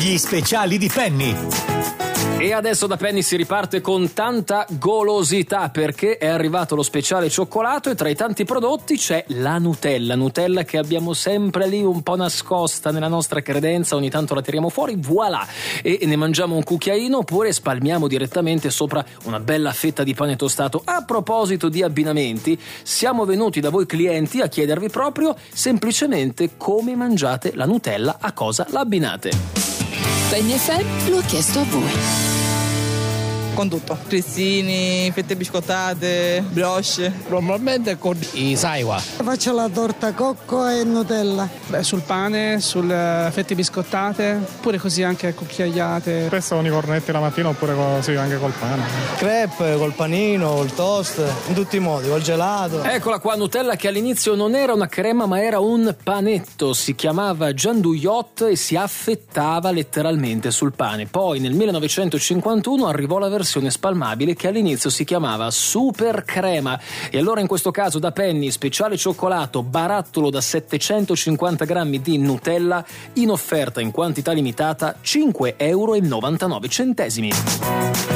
Gli speciali di Penny. E adesso da Penny si riparte con tanta golosità, perché è arrivato lo speciale cioccolato e tra i tanti prodotti c'è la Nutella che abbiamo sempre lì un po' nascosta nella nostra credenza, ogni tanto la tiriamo fuori, voilà, e ne mangiamo un cucchiaino oppure spalmiamo direttamente sopra una bella fetta di pane tostato. A proposito di abbinamenti, siamo venuti da voi clienti a chiedervi proprio semplicemente come mangiate la Nutella, a cosa la abbinate. Penny FM lo ha chiesto a voi. Con tutto, cristini, fette biscottate, brioche. Normalmente con i saiwa. Faccio la torta cocco e Nutella. Sul pane, sulle fette biscottate, oppure così anche cucchiaiate. Spesso con i cornetti la mattina oppure così anche col pane. Crepe, col panino, col toast, in tutti i modi, col gelato. Eccola qua, Nutella che all'inizio non era una crema ma era un panetto, si chiamava gianduiot e si affettava letteralmente sul pane. Poi nel 1951 arrivò la versione spalmabile che all'inizio si chiamava super crema, e allora in questo caso da Penny speciale cioccolato barattolo da 750 grammi di Nutella in offerta in quantità limitata €5,99.